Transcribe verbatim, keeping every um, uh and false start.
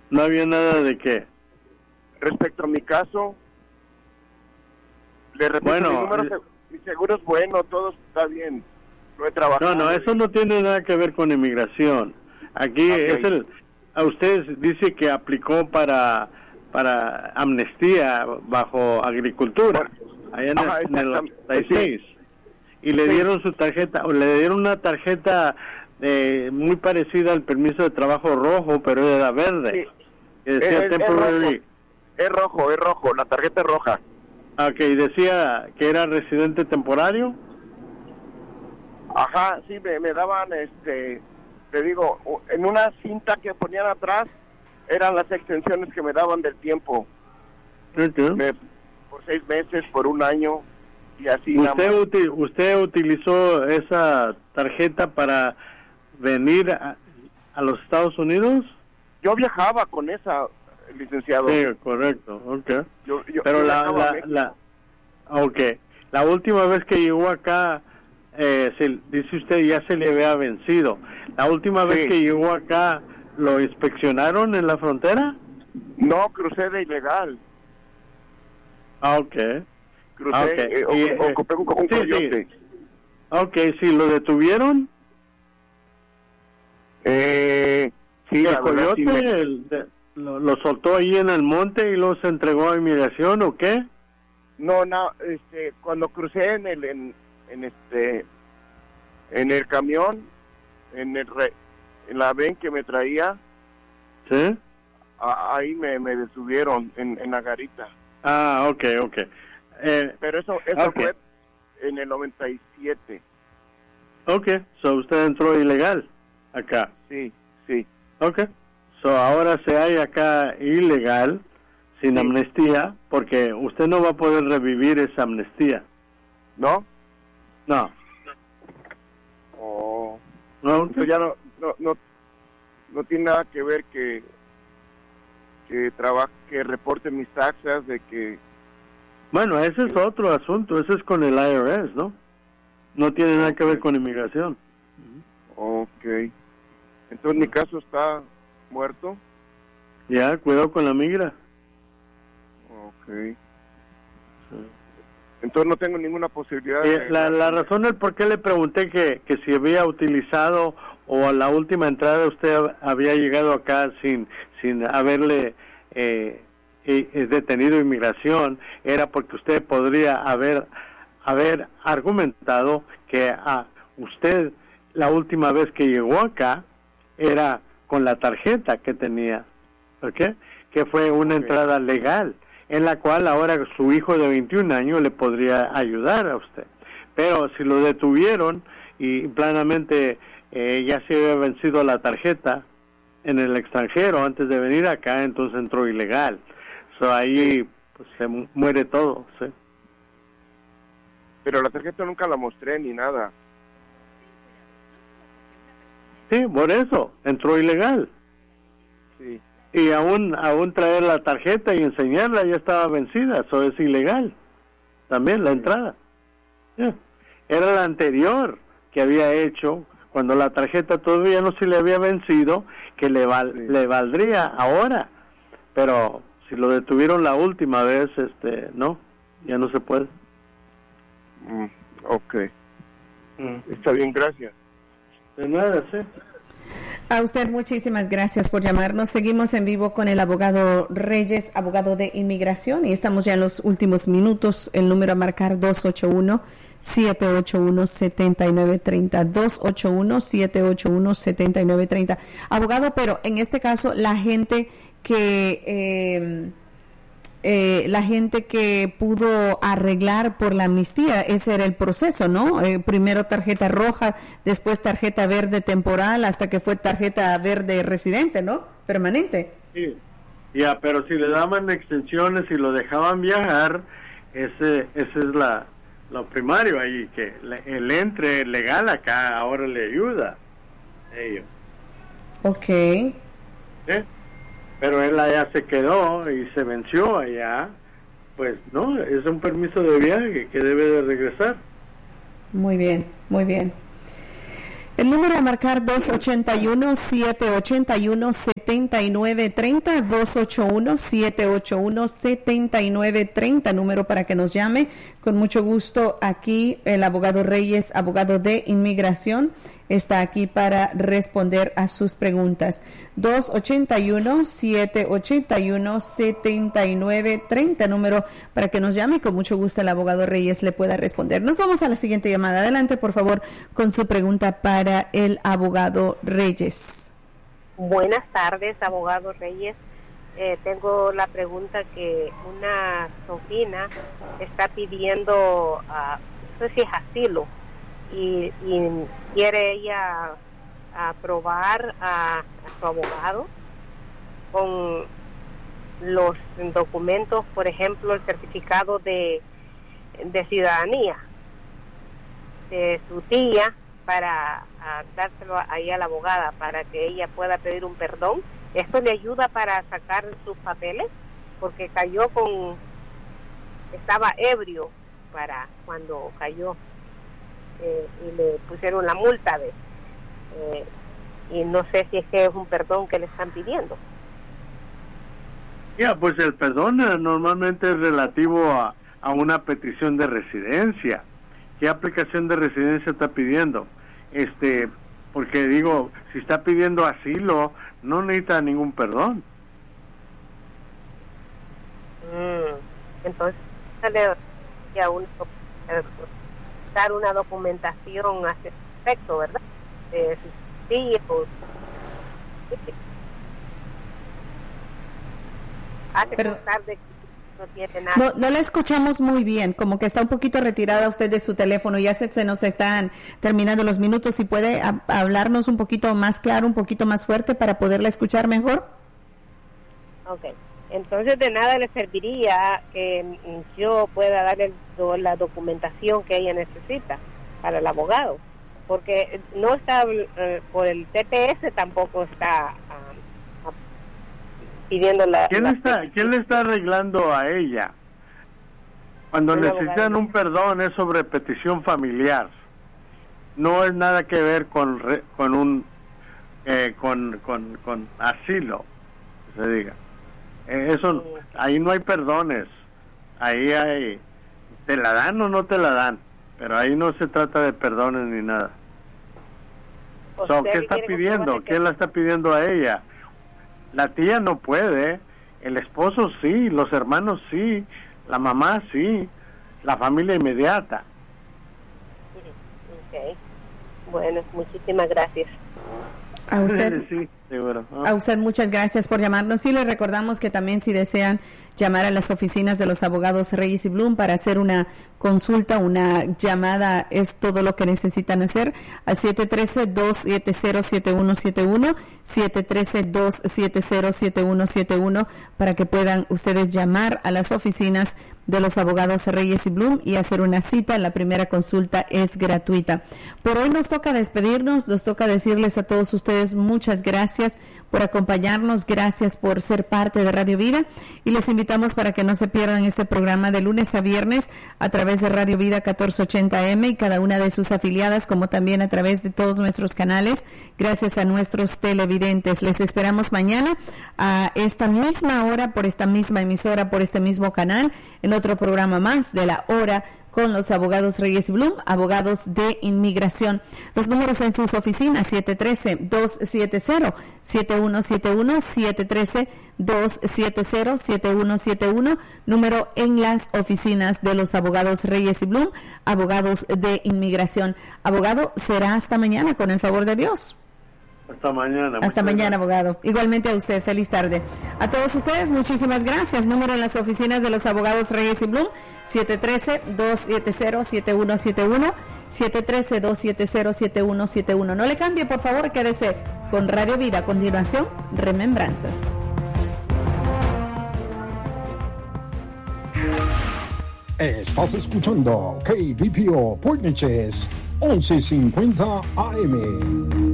No había nada de qué. Respecto a mi caso, le repito, Bueno, mi, número, eh, mi seguro es bueno, todo está bien. No he trabajado. No, no, eso no tiene nada que ver con inmigración. Aquí Okay. es el... A usted dice que aplicó para para amnistía bajo agricultura, allá en, Ajá, el, en el exactamente. ochenta y seis. Y le Sí. dieron su tarjeta, o le dieron una tarjeta eh, muy parecida al permiso de trabajo rojo, pero era verde. Sí. Que decía Es- es temporary. Es rojo, es rojo, la tarjeta es roja. Ok, decía que era residente temporario. Ajá, sí, me, me daban, este, te digo, u- en una cinta que ponían atrás, eran las extensiones que me daban del tiempo. Okay. Me- por seis meses, por un año, y así nada ¿Usted, más. uti- ¿Usted utilizó esa tarjeta para venir a, a los Estados Unidos? Yo viajaba con esa, licenciado. Sí, correcto, ok. Yo- yo- Pero yo la, viajaba a la, México. la, ok, la última vez que llegó acá, eh, se, dice usted ya se le había vencido. La última vez Sí. que llegó acá, ¿lo inspeccionaron en la frontera? No, crucé de ilegal. Ah, ok. Crucé, Ah, ok. eh, Y, ocu- eh, ocupé un, un sí, coyote. sí. Ok, sí, ¿lo detuvieron? Eh, sí, ¿El la verdad, coyote sí me- el de- lo, lo soltó ahí en el monte y luego se entregó a inmigración o qué? No, no, este, cuando crucé en el, en, en este, en el camión, en el, re- en la ven que me traía, ¿Sí? a- ahí me, me detuvieron en, en la garita. Ah, ok, ok. Eh, Pero eso, eso Ok. fue en el noventa y siete. ok, so usted entró ilegal acá. Sí, sí. Ok, so ahora se hay acá ilegal, sin Sí. amnistía, porque usted no va a poder revivir esa amnistía. ¿No? No. Oh. No, ok. Entonces ya no, no, no, no tiene nada que ver que, que trabaje, que reporte mis taxas, de que, Bueno, ese es otro asunto, ese es con el I R S, ¿no? No tiene nada que ver con inmigración. ok. Entonces mi caso está muerto. Ya, cuidado con la migra. Ok. Entonces no tengo ninguna posibilidad Eh, de... la, la razón del por qué le pregunté que, que si había utilizado o a la última entrada usted hab- había llegado acá sin sin haberle eh, eh, eh, detenido inmigración era porque usted podría haber haber argumentado que a usted la última vez que llegó acá era con la tarjeta que tenía, ¿ok? Que fue una Ok. entrada legal, en la cual ahora su hijo de veintiún años le podría ayudar a usted. Pero si lo detuvieron y planamente eh, ya se había vencido la tarjeta en el extranjero antes de venir acá, entonces entró ilegal. So, ahí pues, se mu- muere todo, ¿sí? Pero la tarjeta nunca la mostré ni nada. Sí, por eso, entró ilegal. Sí. Y aún aún traer la tarjeta y enseñarla ya estaba vencida, eso es ilegal. También la entrada. Yeah. Era la anterior que había hecho cuando la tarjeta todavía no se le había vencido, que le val, Sí. le valdría ahora. Pero si lo detuvieron la última vez, este, no, ya no se puede. Mm, ok. Está bien, gracias. De nada, sí. A usted muchísimas gracias por llamarnos. Seguimos en vivo con el abogado Reyes, abogado de inmigración, y estamos ya en los últimos minutos. El número a marcar dos ocho uno, siete ocho uno, siete nueve tres cero, dos ocho uno, siete ocho uno, siete nueve tres cero. Abogado, pero en este caso la gente que... Eh, Eh, la gente que pudo arreglar por la amnistía, ese era el proceso, ¿no? Eh, primero tarjeta roja, después tarjeta verde temporal, hasta que fue tarjeta verde residente, ¿no? Permanente. Sí. Ya, pero si le daban extensiones y lo dejaban viajar, ese ese es la lo primario ahí, que le- el entre legal acá ahora le ayuda a ellos. Ok. ¿Sí? Pero él allá se quedó y se venció allá, pues no, es un permiso de viaje que debe de regresar. Muy bien, muy bien. El número a marcar dos ocho uno, siete ocho uno, siete nueve tres cero, dos ocho uno, siete ocho uno, siete nueve tres cero, número para que nos llame. Con mucho gusto, aquí el abogado Reyes, abogado de inmigración, está aquí para responder a sus preguntas. dos ocho uno, siete ocho uno, siete nueve tres cero, número para que nos llame y con mucho gusto el abogado Reyes le pueda responder. Nos vamos a la siguiente llamada. Adelante, por favor, con su pregunta para el abogado Reyes. Buenas tardes, abogado Reyes. Eh, tengo la pregunta que una sobrina está pidiendo, uh, no sé si es asilo, y, y quiere ella aprobar a, a su abogado con los documentos, por ejemplo, el certificado de, de ciudadanía de su tía, para a, dárselo ahí a la abogada para que ella pueda pedir un perdón. Esto le ayuda para sacar sus papeles, porque cayó con, estaba ebrio para cuando cayó, eh, y le pusieron la multa de, eh, y no sé si es que es un perdón que le están pidiendo. Ya, pues el perdón eh, normalmente es relativo a, a una petición de residencia. ¿Qué aplicación de residencia está pidiendo? Este, porque digo, si está pidiendo asilo, no necesita ningún perdón. Mm, entonces, ya un, dar una documentación a ese respecto, ¿verdad? Eh, sí, pues, sí. Hace constar de que no tiene nada. No, no la escuchamos muy bien, como que está un poquito retirada usted de su teléfono. Ya se, se nos están terminando los minutos. Si puede a, hablarnos un poquito más claro, un poquito más fuerte para poderla escuchar mejor. Ok, entonces de nada le serviría que yo pueda darle la documentación que ella necesita para el abogado, porque no está, eh, por el T P S tampoco está uh, pidiendo la... ¿Quién, la está, ¿Quién le está arreglando a ella? Cuando necesitan un perdón es sobre petición familiar. No es nada que ver con re, con un eh, con, con, con asilo, se diga. Eh, eso, ahí no hay perdones. Ahí hay, te la dan o no te la dan, pero ahí no se trata de perdones ni nada. So, ¿qué está pidiendo? ¿Quién la está pidiendo a ella? La tía no puede, el esposo sí, los hermanos sí, la mamá sí, la familia inmediata. Okay. Bueno, muchísimas gracias. A usted, sí, seguro. ¿No? A usted muchas gracias por llamarnos. Sí, le recordamos que también si desean llamar a las oficinas de los abogados Reyes y Blum para hacer una consulta, una llamada, es todo lo que necesitan hacer al siete uno tres, dos siete cero, siete uno siete uno, siete uno tres, dos siete cero, siete uno siete uno, para que puedan ustedes llamar a las oficinas de los abogados Reyes y Blum y hacer una cita. La primera consulta es gratuita. Por hoy nos toca despedirnos, nos toca decirles a todos ustedes muchas gracias por acompañarnos, gracias por ser parte de Radio Vida, y les invitamos para que no se pierdan este programa de lunes a viernes a través de Radio Vida catorce ochenta A M y cada una de sus afiliadas, como también a través de todos nuestros canales, gracias a nuestros televidentes. Les esperamos mañana a esta misma hora, por esta misma emisora, por este mismo canal, en otro programa más de la hora con los abogados Reyes y Blum, abogados de inmigración. Los números en sus oficinas: siete uno tres, dos siete cero, siete uno siete uno, siete uno tres, dos siete cero, siete uno siete uno, número en las oficinas de los abogados Reyes y Blum, abogados de inmigración. Abogado, será hasta mañana, con el favor de Dios. Hasta mañana. Hasta mañana, abogado. Igualmente a usted, feliz tarde. A todos ustedes, muchísimas gracias. Número en las oficinas de los abogados Reyes y Blum, siete uno tres, dos siete cero, siete uno siete uno, siete uno tres, dos siete cero, siete uno siete uno. No le cambie, por favor, quédese con Radio Vida. A continuación, Remembranzas. Estás escuchando K B P O Point Neches once cincuenta A M.